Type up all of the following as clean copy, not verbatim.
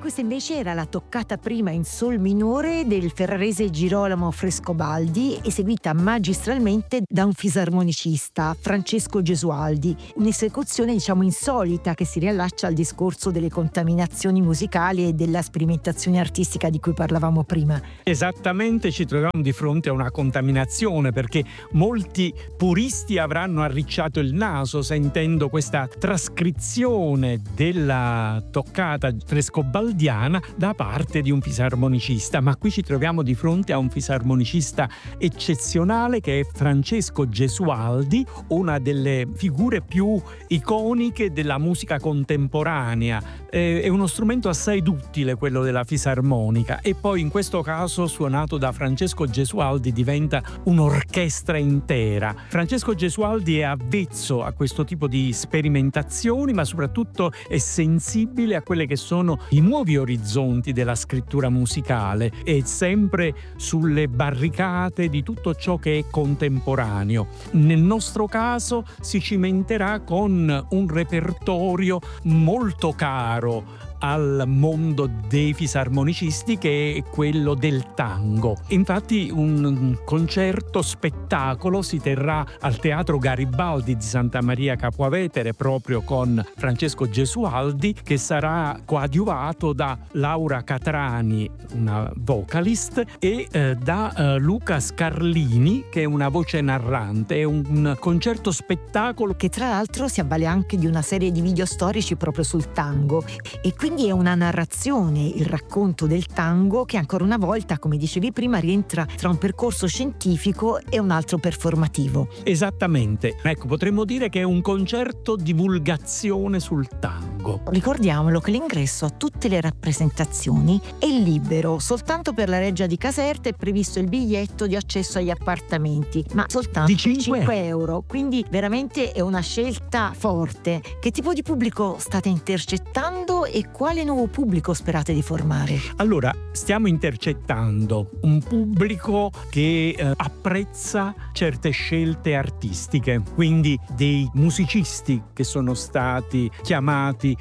questa invece era la toccata prima in sol minore del ferrarese Girolamo Frescobaldi, eseguita magistralmente da un fisarmonicista, Francesco Gesualdi, un'esecuzione insolita che si riallaccia al discorso delle contaminazioni musicali e della sperimentazione artistica di cui parlavamo prima. Esattamente, ci troviamo di fronte a una contaminazione, perché molti puristi avranno arricciato il naso sentendo questa trascrizione della toccata frescobaldiana da parte di un fisarmonicista, ma qui ci troviamo di fronte a un fisarmonicista eccezionale che è Francesco Gesualdi, una delle figure più iconiche della musica contemporanea. È uno strumento assai duttile quello della fisarmonica, e poi in questo caso suonato da Francesco Gesualdi diventa un'orchestra intera. Francesco Gesualdi è avvezzo a questo tipo di sperimentazioni, ma soprattutto è sensibile a quelle che sono i nuovi orizzonti della scrittura musicale, è sempre sulle barricate di tutto ciò che è contemporaneo. Nel nostro caso si cimenterà con un repertorio molto caro al mondo dei fisarmonicisti, che è quello del tango. Infatti un concerto spettacolo si terrà al Teatro Garibaldi di Santa Maria Capua Vetere proprio con Francesco Gesualdi, che sarà coadiuvato da Laura Catrani, una vocalist, e da Luca Scarlini, che è una voce narrante. È un concerto spettacolo che tra l'altro si avvale anche di una serie di video storici proprio sul tango, e quindi è una narrazione, il racconto del tango, che ancora una volta, come dicevi prima, rientra tra un percorso scientifico e un altro performativo. Esattamente, ecco, potremmo dire che è un concerto divulgazione sul tango. Ricordiamolo che l'ingresso a tutte le rappresentazioni è libero, soltanto per la Reggia di Caserta è previsto il biglietto di accesso agli appartamenti, ma soltanto di 5 euro, quindi veramente è una scelta forte. Che tipo di pubblico state intercettando e quale nuovo pubblico sperate di formare? Allora, stiamo intercettando un pubblico che apprezza certe scelte artistiche, quindi dei musicisti che sono stati chiamati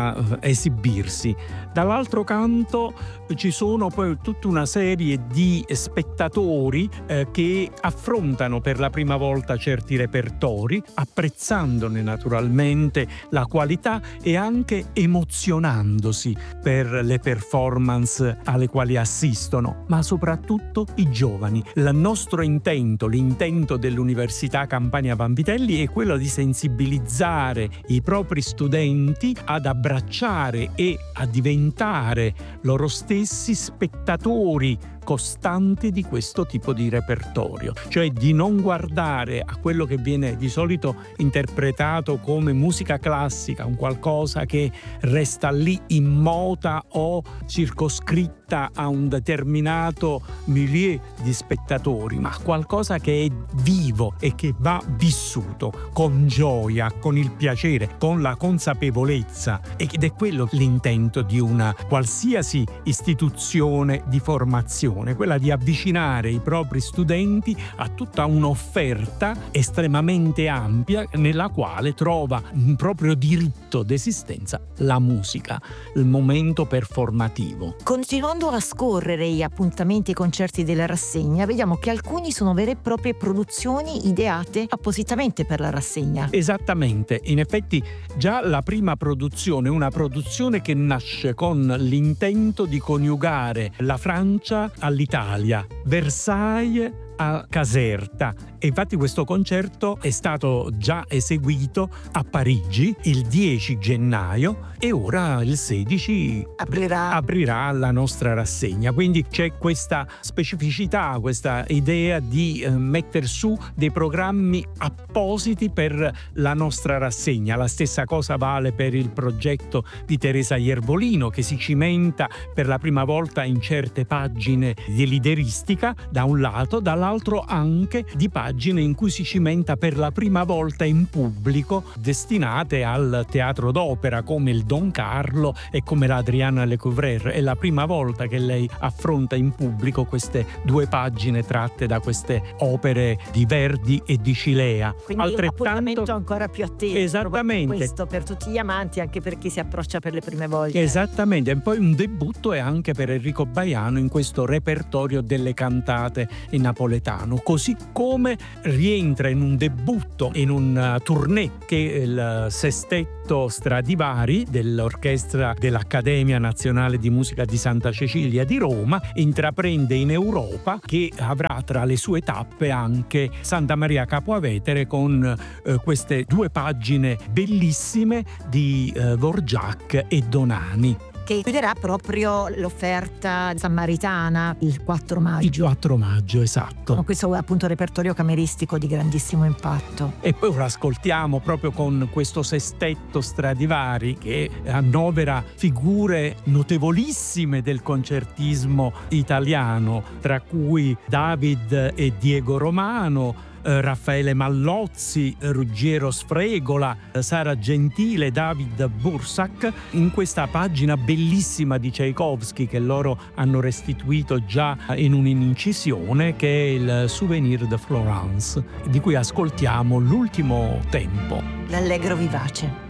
a esibirsi. Dall'altro canto ci sono poi tutta una serie di spettatori che affrontano per la prima volta certi repertori, apprezzandone naturalmente la qualità e anche emozionandosi per le performance alle quali assistono, ma soprattutto i giovani. Il nostro intento, l'intento dell'Università Campania Vanvitelli è quello di sensibilizzare i propri studenti ad abbracciare e a diventare loro stessi spettatori costanti di questo tipo di repertorio, cioè di non guardare a quello che viene di solito interpretato come musica classica, un qualcosa che resta lì immota o circoscritta a un determinato milieu di spettatori, ma qualcosa che è vivo e che va vissuto con gioia, con il piacere, con la consapevolezza, ed è quello l'intento di una qualsiasi istituzione di formazione, quella di avvicinare i propri studenti a tutta un'offerta estremamente ampia nella quale trova un proprio diritto d'esistenza la musica, il momento performativo. Continuando a scorrere gli appuntamenti e concerti della rassegna, vediamo che alcuni sono vere e proprie produzioni ideate appositamente per la rassegna. Esattamente, in effetti già la prima produzione è una produzione che nasce con l'intento di coniugare la Francia all'Italia, Versailles a Caserta, e infatti questo concerto è stato già eseguito a Parigi il 10 gennaio e ora il 16 aprirà la nostra rassegna. Quindi c'è questa specificità, questa idea di mettere su dei programmi appositi per la nostra rassegna. La stessa cosa vale per il progetto di Teresa Iervolino, che si cimenta per la prima volta in certe pagine di lideristica da un lato, dall'altro anche di pagine pagine in cui si cimenta per la prima volta in pubblico, destinate al teatro d'opera, come il Don Carlo e come l'Adriana Lecouvreur. È la prima volta che lei affronta in pubblico queste 2 pagine tratte da queste opere di Verdi e di Cilea. Quindi un appuntamento ancora più atteso. Esattamente. Questo per tutti gli amanti, anche per chi si approccia per le prime volte. Esattamente, e poi un debutto è anche per Enrico Baiano in questo repertorio delle cantate in napoletano, così come rientra in un debutto, in un tournée che è il Sestetto Stradivari dell'orchestra dell'Accademia Nazionale di Musica di Santa Cecilia di Roma, intraprende in Europa, che avrà tra le sue tappe anche Santa Maria Capua Vetere con queste 2 pagine bellissime di Dvořák e Donani, che chiuderà proprio l'offerta sammaritana il 4 maggio. Il 4 maggio, esatto. Con questo appunto repertorio cameristico di grandissimo impatto. E poi ora ascoltiamo proprio con questo Sestetto Stradivari, che annovera figure notevolissime del concertismo italiano, tra cui David e Diego Romano, Raffaele Mallozzi, Ruggiero Sfregola, Sara Gentile, David Bursak, in questa pagina bellissima di Tchaikovsky che loro hanno restituito già in un'incisione, che è il Souvenir de Florence, di cui ascoltiamo l'ultimo tempo. L'Allegro vivace.